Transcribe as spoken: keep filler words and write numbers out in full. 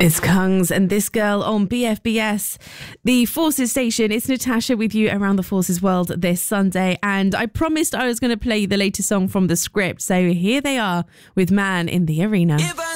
It's Kungs and This Girl on B F B S, the Forces station. It's Natasha with you around the Forces world this Sunday. And I promised I was going to play the latest song from The Script. So here they are with Man in the Arena.